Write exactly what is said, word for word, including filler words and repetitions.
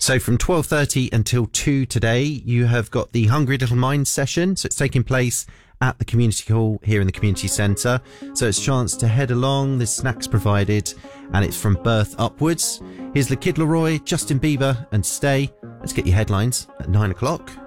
So from twelve thirty until two today, you have got the Hungry Little Minds session. So it's taking place at the community hall here in the community centre. So it's a chance to head along. There's snacks provided, and it's from birth upwards. Here's the Kid Laroi, Justin Bieber, and Stay. Let's get your headlines at nine o'clock.